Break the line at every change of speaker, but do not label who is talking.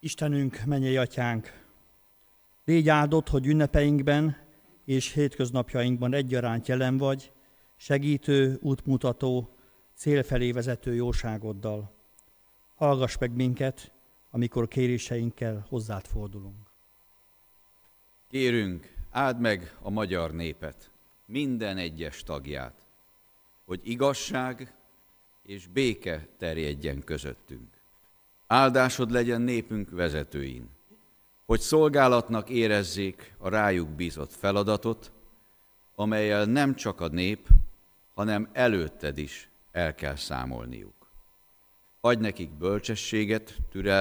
Istenünk, mennyei atyánk, légy áldott, hogy ünnepeinkben és hétköznapjainkban egyaránt jelen vagy, segítő, útmutató, célfelé vezető jóságoddal. Hallgass meg minket, amikor kéréseinkkel hozzád fordulunk.
Kérünk, áld meg a magyar népet, minden egyes tagját, hogy igazság és béke terjedjen közöttünk. Áldásod legyen népünk vezetőin, hogy szolgálatnak érezzék a rájuk bízott feladatot, amellyel nem csak a nép, hanem előtted is el kell számolniuk. Adj nekik bölcsességet, türelmet,